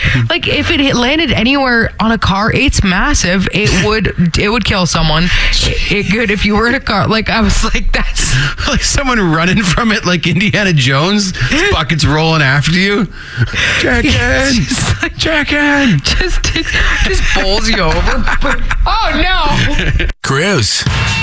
like if it landed anywhere on a car, it's massive. It would kill someone. It could if you were in a car. Like I was like, that's like someone running from it like Indiana Jones. Buckets rolling after you. Jacket. Just bowls you over. Oh no. Cruise.